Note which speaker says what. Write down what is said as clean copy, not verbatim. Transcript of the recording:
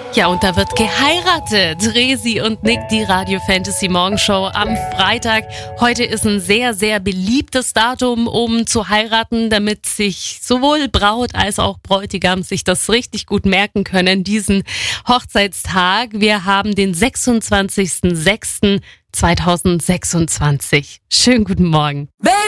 Speaker 1: Ja, und da wird geheiratet. Resi und Nick, die Radio Fantasy Morgenshow am Freitag. Heute ist ein sehr, sehr beliebtes Datum, um zu heiraten, damit sich sowohl Braut als auch Bräutigam sich das richtig gut merken können, diesen Hochzeitstag. Wir haben den 26.06.2026. Schönen guten Morgen.
Speaker 2: Baby.